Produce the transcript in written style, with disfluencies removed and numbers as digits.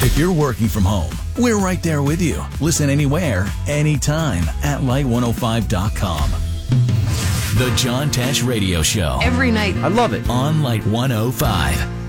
If you're working from home, we're right there with you. Listen anywhere, anytime at Light105.com. The John Tesh Radio Show. Every night. I love it. On Light 105.